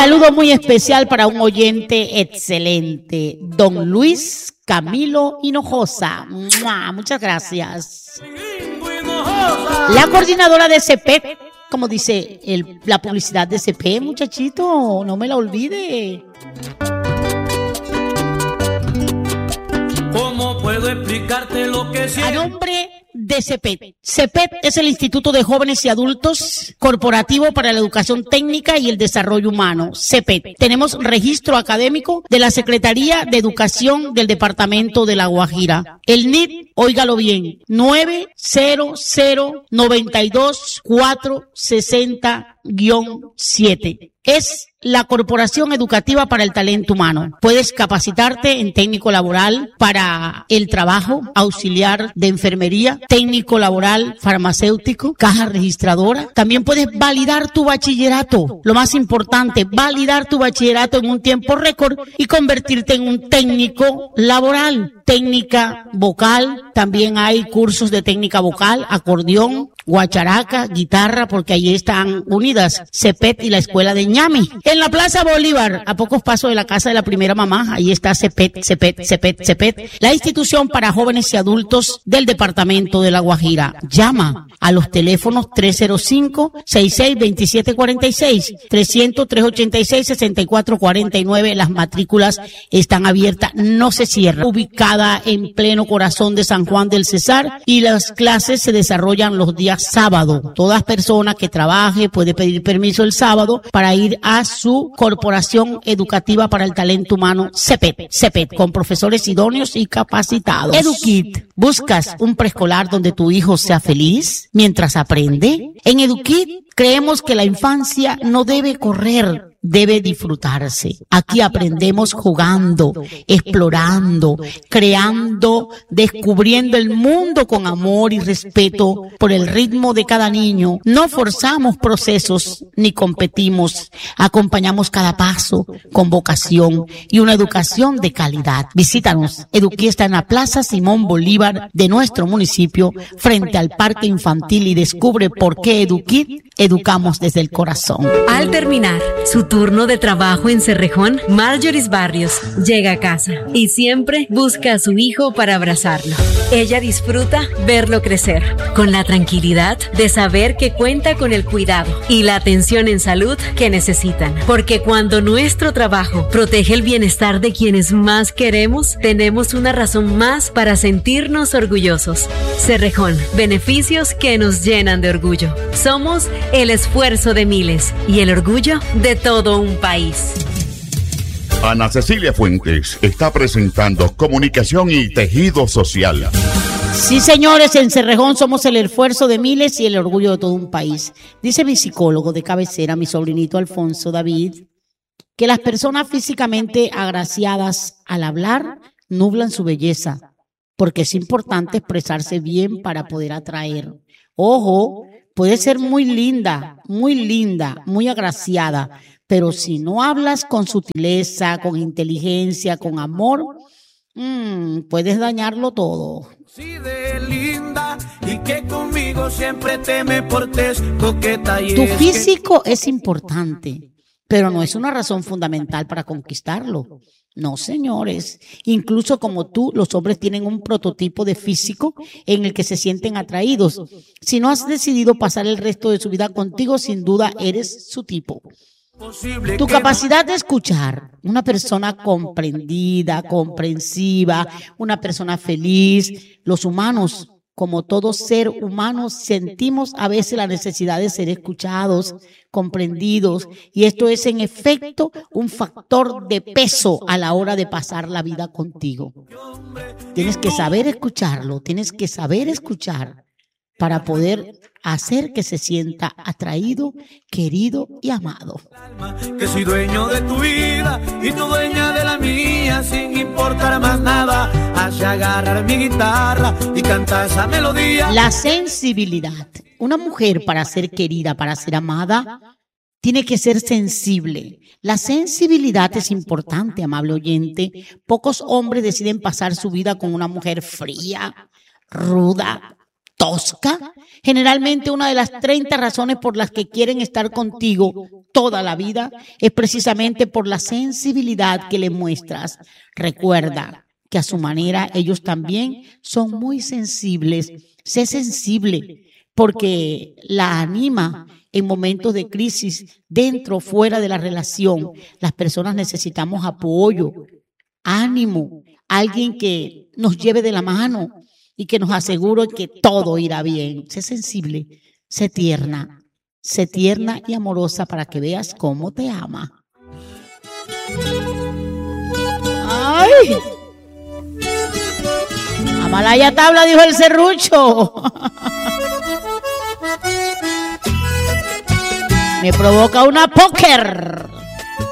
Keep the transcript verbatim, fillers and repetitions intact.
saludo muy especial para un oyente excelente, don Luis Camilo Hinojosa. ¡Mua! Muchas gracias. La coordinadora de C P E, como dice el, la publicidad de C P E, muchachito, no me la olvide. ¿Cómo puedo explicarte lo que siento? A nombre de C P E T. C P E T es el Instituto de Jóvenes y Adultos Corporativo para la Educación Técnica y el Desarrollo Humano. C P E T. Tenemos registro académico de la Secretaría de Educación del Departamento de La Guajira. El N I D, óigalo bien, nueve cero cero nueve dos cuatro seis cero siete. Es la Corporación Educativa para el Talento Humano. Puedes capacitarte en técnico laboral para el trabajo, auxiliar de enfermería, técnico laboral, farmacéutico, caja registradora. También puedes validar tu bachillerato. Lo más importante, validar tu bachillerato en un tiempo récord y convertirte en un técnico laboral. Técnica vocal, también hay cursos de técnica vocal, acordeón, guacharaca, guitarra, porque ahí están unidas C P E T y la Escuela de Ñami. En la Plaza Bolívar, a pocos pasos de la casa de la primera mamá, ahí está C P E T, C P E T, C P E T, C P E T, la institución para jóvenes y adultos del Departamento de La Guajira. Llama a los teléfonos tres cero cinco, seis seis dos siete cuatro seis, trescientos, tres ochenta y seis, sesenta y cuatro cuarenta y nueve. Las matrículas están abiertas, no se cierran. Ubicada en pleno corazón de San Juan del Cesar y las clases se desarrollan los días sábado. Todas personas que trabaje puede pedir permiso el sábado para ir a su Corporación Educativa para el Talento Humano C P E T, C P E T, con profesores idóneos y capacitados. EduKid, ¿buscas un preescolar donde tu hijo sea feliz mientras aprende? En EduKid creemos que la infancia no debe correr, debe disfrutarse. Aquí aprendemos jugando, explorando, creando, descubriendo el mundo con amor y respeto por el ritmo de cada niño. No forzamos procesos ni competimos. Acompañamos cada paso con vocación y una educación de calidad. Visítanos. EduKid está en la Plaza Simón Bolívar de nuestro municipio, frente al Parque Infantil, y descubre por qué EduKid educamos desde el corazón. Al terminar su turno de trabajo en Cerrejón, Marjorie Barrios llega a casa y siempre busca a su hijo para abrazarlo. Ella disfruta verlo crecer, con la tranquilidad de saber que cuenta con el cuidado y la atención en salud que necesitan. Porque cuando nuestro trabajo protege el bienestar de quienes más queremos, tenemos una razón más para sentirnos orgullosos. Cerrejón, beneficios que nos llenan de orgullo. Somos el esfuerzo de miles y el orgullo de todo un país. Ana Cecilia Fuentes está presentando Comunicación y Tejido Social. Sí, señores, en Cerrejón somos el esfuerzo de miles y el orgullo de todo un país. Dice mi psicólogo de cabecera, mi sobrinito Alfonso David, que las personas físicamente agraciadas al hablar nublan su belleza, porque es importante expresarse bien para poder atraer. Ojo, puede ser muy linda, muy linda, muy agraciada, pero si no hablas con sutileza, con inteligencia, con amor, mmm, puedes dañarlo todo. Sí, de linda y que conmigo siempre te me portes coqueta y tu físico que... es importante, pero no es una razón fundamental para conquistarlo. No, señores. Incluso como tú, los hombres tienen un prototipo de físico en el que se sienten atraídos. Si no has decidido pasar el resto de su vida contigo, sin duda eres su tipo. Tu capacidad de escuchar, una persona comprendida, comprensiva, una persona feliz. Los humanos, como todo ser humano, sentimos a veces la necesidad de ser escuchados, comprendidos, y esto es en efecto un factor de peso a la hora de pasar la vida contigo. Tienes que saber escucharlo, tienes que saber escuchar para poder hacer que se sienta atraído, querido y amado. Que soy dueño de tu vida y tú dueña de la mía, sin importar más nada, hacia agarrar mi guitarra y cantar esa melodía. La sensibilidad. Una mujer, para ser querida, para ser amada, tiene que ser sensible. La sensibilidad es importante, amable oyente. Pocos hombres deciden pasar su vida con una mujer fría, ruda, tosca. Generalmente una de las treinta razones por las que quieren estar contigo toda la vida es precisamente por la sensibilidad que le muestras. Recuerda que a su manera ellos también son muy sensibles. Sé sensible porque la anima en momentos de crisis dentro o fuera de la relación. Las personas necesitamos apoyo, ánimo, alguien que nos lleve de la mano y que nos asegure que todo irá bien. Sé sensible, sé tierna, sé tierna y amorosa para que veas cómo te ama. ¡Ay! Amalaya tabla, dijo el serrucho. Me provoca una póker.